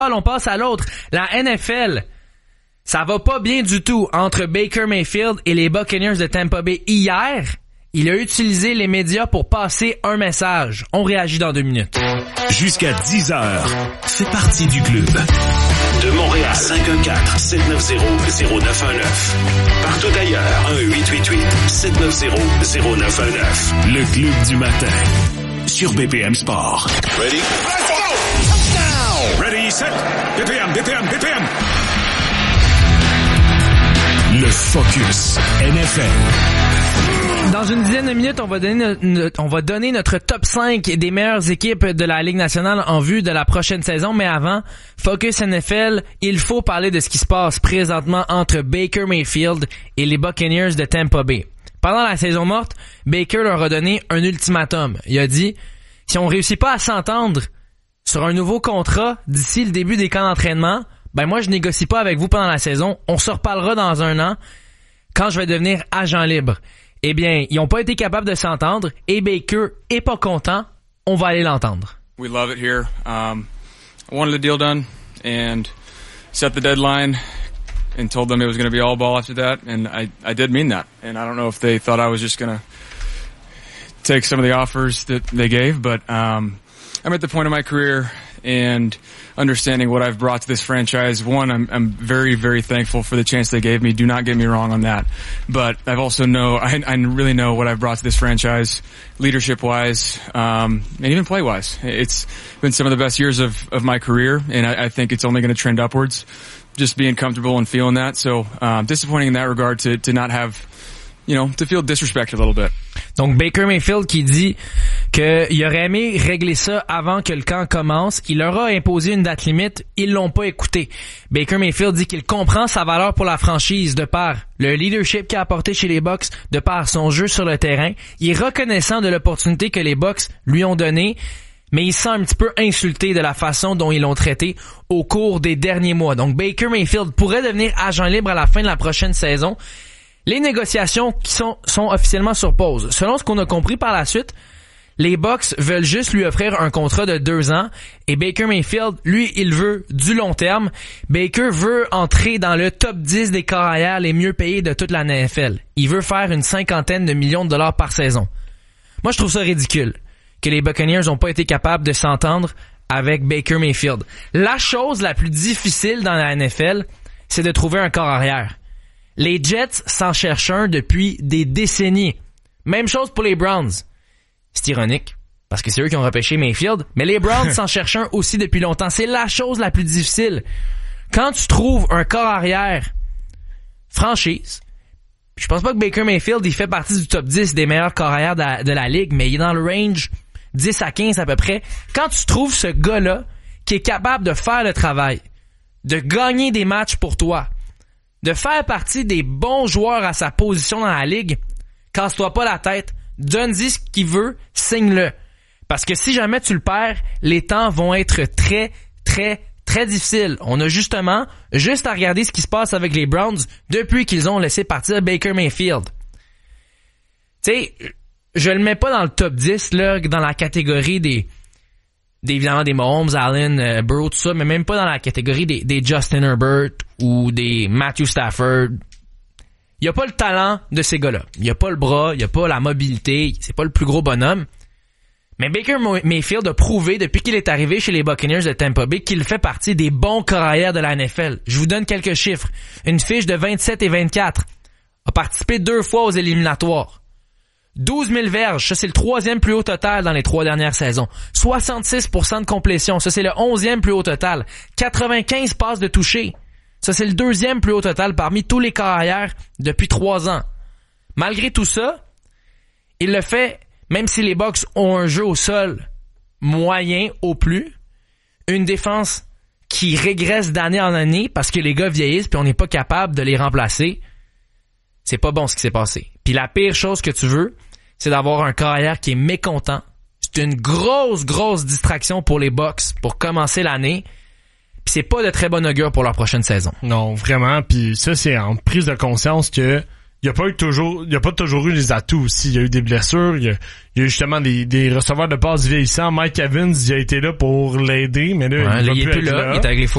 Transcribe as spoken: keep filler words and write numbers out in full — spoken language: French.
On passe à l'autre. La N F L. Ça va pas bien du tout entre Baker Mayfield et les Buccaneers de Tampa Bay. Hier, il a utilisé les médias pour passer un message. On réagit dans deux minutes. Jusqu'à dix heures, fais partie du club. De Montréal, cinq un quatre, sept neuf zéro, zéro neuf un neuf. Partout ailleurs, un huit huit huit, sept neuf zéro, zéro neuf un neuf. Le club du matin, sur B P M Sport. Ready? Ready, set, B P M, B P M, B P M. Le Focus N F L. Dans une dizaine de minutes, on va donner, notre, on va donner notre top cinq des meilleures équipes de la Ligue nationale en vue de la prochaine saison. Mais avant, Focus N F L, il faut parler de ce qui se passe présentement entre Baker Mayfield et les Buccaneers de Tampa Bay. Pendant la saison morte, Baker leur a donné un ultimatum. Il a dit, si on réussit pas à s'entendre sur un nouveau contrat d'ici le début des camps d'entraînement, ben moi je négocie pas avec vous pendant la saison, on se reparlera dans un an quand je vais devenir agent libre. Eh bien, ils ont pas été capables de s'entendre et Baker est pas content, on va aller l'entendre. We love it here. Um, I wanted the deal done and set the deadline and told them it was going to be all ball after that, and I, I did mean that. And I don't know if they thought I was just going to take some of the offers that they gave, but um, I'm at the point of my career and understanding what I've brought to this franchise. One, I'm, I'm very, very thankful for the chance they gave me. Do not get me wrong on that. But I've also know, I, I really know what I've brought to this franchise, leadership-wise, um, and even play-wise. It's been some of the best years of, of my career, and I, I think it's only going to trend upwards, just being comfortable and feeling that. So, um, disappointing in that regard to, to not have, you know, to feel disrespected a little bit. Donc Baker Mayfield qui dit qu'il aurait aimé régler ça avant que le camp commence. Il leur a imposé une date limite. Ils l'ont pas écouté. Baker Mayfield dit qu'il comprend sa valeur pour la franchise de par le leadership qu'il a apporté chez les Bucs, de par son jeu sur le terrain. Il est reconnaissant de l'opportunité que les Bucs lui ont donnée, mais il se sent un petit peu insulté de la façon dont ils l'ont traité au cours des derniers mois. Donc Baker Mayfield pourrait devenir agent libre à la fin de la prochaine saison. Les négociations qui sont, sont officiellement sur pause. Selon ce qu'on a compris par la suite, les Bucs veulent juste lui offrir un contrat de deux ans et Baker Mayfield, lui, il veut du long terme. Baker veut entrer dans le top dix des carrières les mieux payés de toute la N F L. Il veut faire une cinquantaine de millions de dollars par saison. Moi, je trouve ça ridicule que les Buccaneers n'ont pas été capables de s'entendre avec Baker Mayfield. La chose la plus difficile dans la N F L, c'est de trouver un corps arrière. Les Jets s'en cherchent un depuis des décennies. Même chose pour les Browns. C'est ironique, parce que c'est eux qui ont repêché Mayfield, mais les Browns s'en cherchent un aussi depuis longtemps. C'est la chose la plus difficile. Quand tu trouves un corps arrière franchise, je pense pas que Baker Mayfield il fait partie du top dix des meilleurs corps arrière de la, de la ligue, mais il est dans le range dix à quinze à peu près. Quand tu trouves ce gars-là qui est capable de faire le travail, de gagner des matchs pour toi, de faire partie des bons joueurs à sa position dans la ligue, casse-toi pas la tête, donne-y ce qu'il veut, signe-le. Parce que si jamais tu le perds, les temps vont être très, très, très difficiles. On a justement juste à regarder ce qui se passe avec les Browns depuis qu'ils ont laissé partir Baker Mayfield. Tu sais, je le mets pas dans le top dix, là, dans la catégorie des... Des, évidemment des Mahomes, Allen, euh, Burrow, tout ça, mais même pas dans la catégorie des, des Justin Herbert ou des Matthew Stafford. Il y a pas le talent de ces gars-là. Il y a pas le bras, il y a pas la mobilité, c'est pas le plus gros bonhomme. Mais Baker Mayfield a prouvé depuis qu'il est arrivé chez les Buccaneers de Tampa Bay qu'il fait partie des bons carrières de la N F L. Je vous donne quelques chiffres. Une fiche de vingt-sept et vingt-quatre. A participé deux fois aux éliminatoires. douze mille verges, ça c'est le troisième plus haut total dans les trois dernières saisons. soixante-six pour cent de complétion, ça c'est le onzième plus haut total. quatre-vingt-quinze passes de toucher, ça c'est le deuxième plus haut total parmi tous les carrières depuis trois ans. Malgré tout ça, il le fait même si les Bucs ont un jeu au sol moyen au plus, une défense qui régresse d'année en année parce que les gars vieillissent puis on n'est pas capable de les remplacer. C'est pas bon ce qui s'est passé. Puis la pire chose que tu veux, c'est d'avoir un carrière qui est mécontent. C'est une grosse, grosse distraction pour les Bucs pour commencer l'année. Puis c'est pas de très bon augure pour leur prochaine saison. Non, vraiment. Puis ça, c'est en prise de conscience que il y a pas eu toujours, il y a pas toujours eu les atouts aussi. Il y a eu des blessures, il y a, il y a eu justement des, des receveurs de passes vieillissants. Mike Evans, il a été là pour l'aider, mais là, ouais, il, là, il est plus là. là. Il est avec les